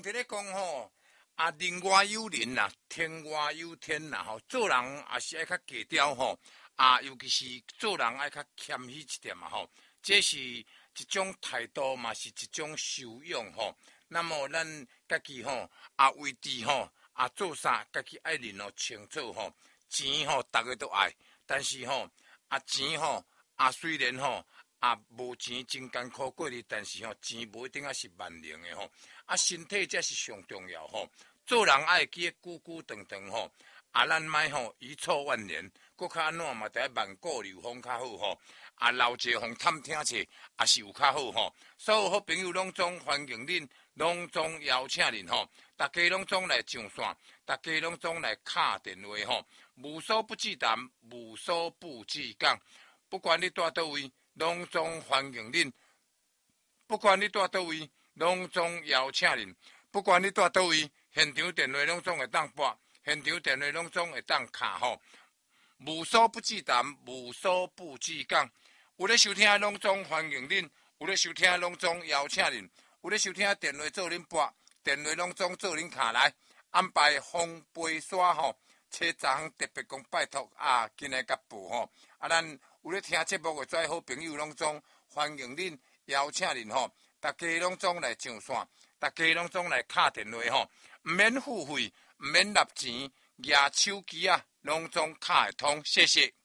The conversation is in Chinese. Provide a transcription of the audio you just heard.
伫咧讲吼，人外有人啦，天外有天啦吼。做人也是爱较低调吼，尤其是做人爱较谦虚一点嘛吼。这是一种态度嘛，是一种修养吼。那么咱家己吼，为伫吼做啥，家己爱认清楚吼。钱吼，大家都爱，但是吼钱吼虽然吼无钱真艰苦过日，但是吼钱无一定是万能的吼。身体才是上重要吼。做人爱记久久长长吼。咱莫吼遗臭万年，搁较安怎嘛？得万古流风较好吼。留一个风探听者，也是有较好吼。所有好朋友拢总欢迎恁，拢总邀请恁吼。大家拢总来上线，大家拢总来敲电话吼。无所不至谈，无所不至讲。不管你住倒位，拢总欢迎恁。不管你住倒位，拢总邀请恁。不管你住倒位，现场电话拢总会当拨，现场电话拢总会当敲吼。无所不至谈，无所不至讲。有咧收听拢总欢迎恁，有咧收听拢总邀请恁，有咧收听电话做恁拨，电话拢总做恁卡来，安排风飞沙吼。车站特别讲拜托今日甲报吼。咱有咧听节目的遮好朋友拢总欢迎恁，邀请恁吼。大家拢总来上线，大家拢总来敲电话吼，唔免付费，唔免纳钱，举手机拢总敲会通，谢谢。